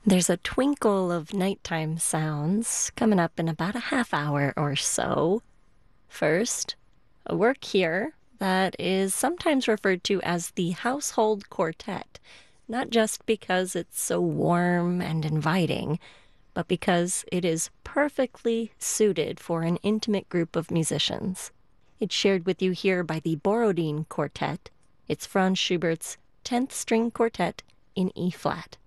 There's a twinkle of nighttime sounds coming up in about a half hour or so. First, a work here that is sometimes referred to as the Household Quartet, not just because it's so warm and inviting, but because it is perfectly suited for an intimate group of musicians. It's shared with you here by the Borodin Quartet. It's Franz Schubert's 10th String Quartet in E-flat.